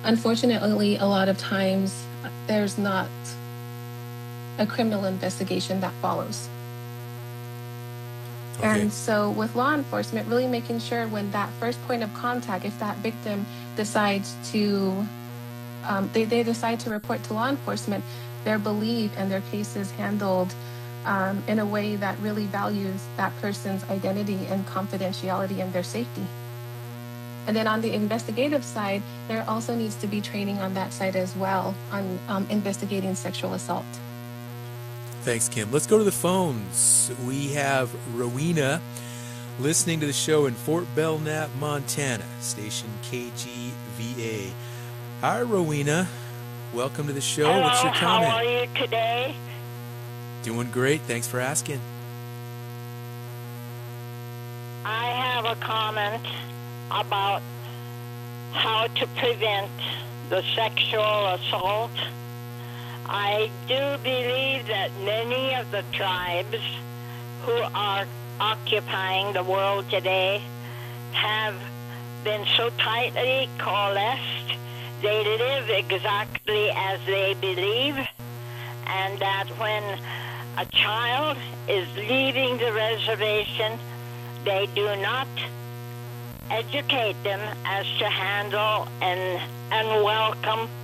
Unfortunately, a lot of times there's not a criminal investigation that follows. Okay. And so with law enforcement, really making sure when that first point of contact, if that victim decides to, they decide to report to law enforcement, they're believed and their case is handled in a way that really values that person's identity and confidentiality and their safety. And then on the investigative side, there also needs to be training on that side as well on investigating sexual assault. Thanks, Kim. Let's go to the phones. We have Rowena listening to the show in Fort Belknap, Montana, station KGVA. Hi, Rowena. Welcome to the show. Hello, What's your comment? how are you today? Doing great. Thanks for asking. I have a comment about how to prevent the sexual assault. I do believe that many of the tribes who are occupying the world today have been so tightly coalesced, they live exactly as they believe, and that when a child is leaving the reservation, they do not educate them as to handle and welcome